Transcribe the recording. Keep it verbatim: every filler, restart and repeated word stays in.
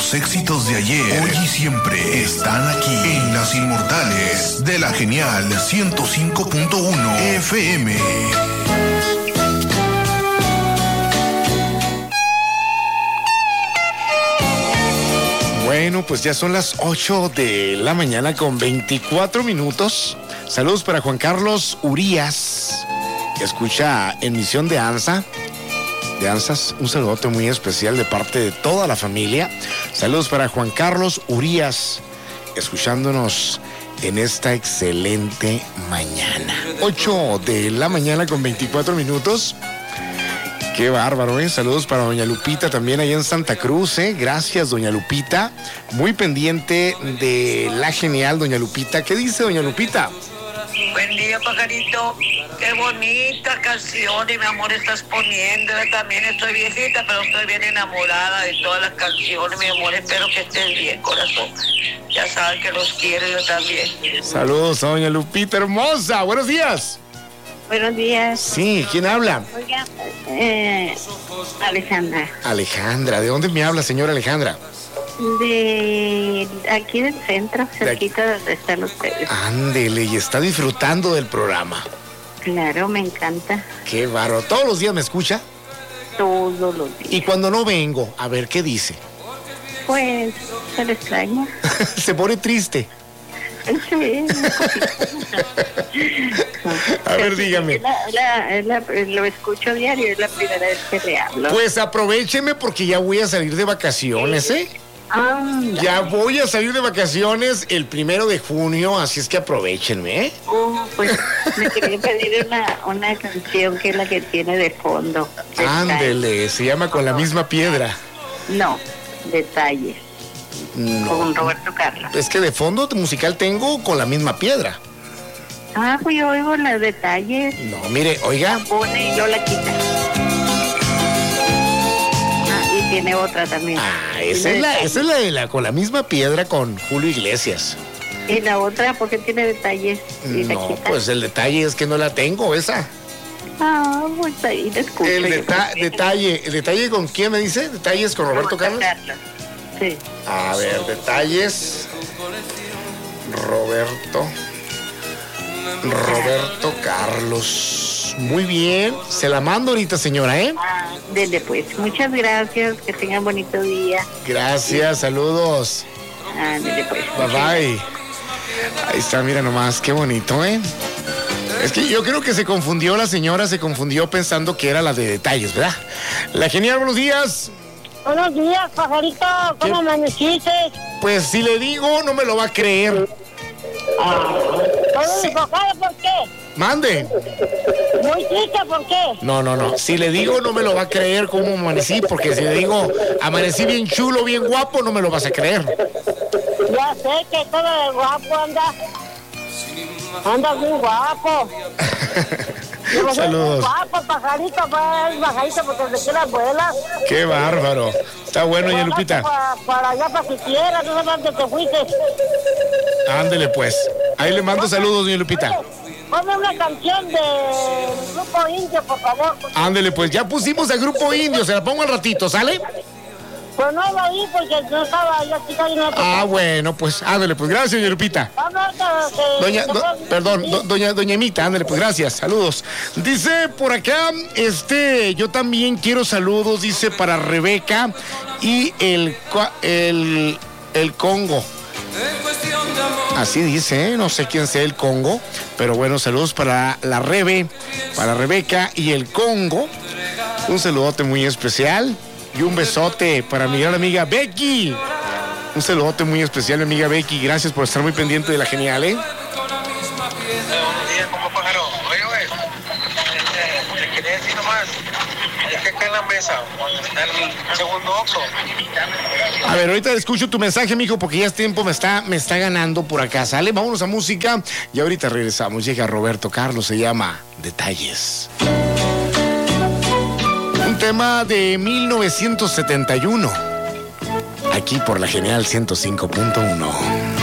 Los éxitos de ayer, hoy y siempre están aquí en Las Inmortales de la Genial ciento cinco punto uno F M. Bueno, pues ya son las ocho de la mañana con veinticuatro minutos. Saludos para Juan Carlos Urías, que escucha en Misión de ANSA. De ANSAS, un saludote muy especial de parte de toda la familia. Saludos para Juan Carlos Urías, escuchándonos en esta excelente mañana. ocho de la mañana con veinticuatro minutos. Qué bárbaro, ¿eh? Saludos para doña Lupita también allá en Santa Cruz, ¿eh? Gracias, doña Lupita. Muy pendiente de la genial doña Lupita. ¿Qué dice doña Lupita? Buen día, pajarito. Qué bonita canción, y mi amor, estás poniendo. Yo también estoy viejita, pero estoy bien enamorada de todas las canciones, mi amor. Espero que estés bien, corazón. Ya sabes que los quiero yo también. Saludos a doña Lupita hermosa. Buenos días. Buenos días. Sí, ¿quién habla? Oiga, eh, Alejandra. Alejandra, ¿de dónde me habla, señora Alejandra? De aquí del centro, cerquita de donde están ustedes. Ándele, y está disfrutando del programa. Claro, me encanta. Qué bárbaro. ¿Todos los días me escucha? Todos los días. Y cuando no vengo, a ver, ¿qué dice? Pues, se le extraña. Se pone triste. Sí, a ver, dígame. La, la, la, lo escucho diario, es la primera vez que le hablo. Pues aprovecheme porque ya voy a salir de vacaciones, ¿eh? Ah, ya voy a salir de vacaciones el primero de junio, así es que aprovechenme, ¿eh? Oh, pues me quería pedir una, una canción que es la que tiene de fondo. Ándele, se llama Con la misma piedra. No, Detalles. No. Con Roberto Carlos. Es que de fondo musical tengo Con la misma piedra. Ah, pues yo oigo los Detalles. No, mire, oiga. La pone y yo la quita. Ah, y tiene otra también. Ah, esa es, la, esa es la de la Con la misma piedra con Julio Iglesias. ¿Y la otra por qué tiene Detalles? ¿Y no, la quita? pues el detalle es que no la tengo, esa. Ah, pues ahí la escucho. El deta detalle, ¿el detalle con quién me dice? ¿Detalles con Roberto, Roberto Carlos? Carlos? Sí. A ver, detalles. Roberto. Roberto Carlos. Muy bien. Se la mando ahorita, señora, ¿eh? Ah, dele pues. Muchas gracias. Que tengan bonito día. Gracias, saludos. Ah, dele pues. Bye bye. Ahí está, mira nomás, qué bonito, ¿eh? Es que yo creo que se confundió la señora, se confundió pensando que era la de Detalles, ¿verdad? La genial, buenos días. Buenos días, pajarito. ¿Cómo amaneciste? Pues si le digo, no me lo va a creer. Ah, sí. Enfocado, ¿por qué? Mande. Muy triste, ¿por qué? No, no, no. Si le digo, no me lo va a creer cómo amanecí, porque si le digo, amanecí bien chulo, bien guapo, no me lo vas a creer. Ya sé que todo el guapo anda. Anda muy guapo. Saludos. Guapo, pajarito, pues, pajarito, porque se queda abuela. Qué bárbaro. Está bueno, doña Lupita. Para, para allá, para que quieras, no sé dónde te fuiste. Ándele, pues. Ahí le mando saludos, doña Lupita. Ponme una canción de Grupo Indio, por favor. Ándele, pues. Ya pusimos al Grupo Indio. Se la pongo al ratito, ¿sale? Pues no lo oí porque no estaba yo aquí. No ah, bueno, pues. Ándele, pues. Gracias, doña Lupita. Doña, do, perdón, do, doña, doña Emita, ándale, pues gracias, saludos. Dice por acá, este, yo también quiero saludos, dice para Rebeca y el, el, el Congo. Así dice, ¿eh? No sé quién sea el Congo, pero bueno, saludos para la Rebe, para Rebeca y el Congo. Un saludote muy especial y un besote para mi gran amiga Becky. Un saludote muy especial, mi amiga Becky. Gracias por estar muy pendiente de la genial, ¿eh? Buenos días, como pájaro. Oye, güey, te quería decir nomás, es que acá en la mesa, cuando está el segundo oxo. A ver, ahorita escucho tu mensaje, mijo, porque ya es tiempo, me está, me está ganando por acá, ¿sale? Vámonos a música y ahorita regresamos. Llega Roberto Carlos, se llama Detalles. Un tema de mil novecientos setenta y uno. Aquí por la Genial ciento cinco punto uno.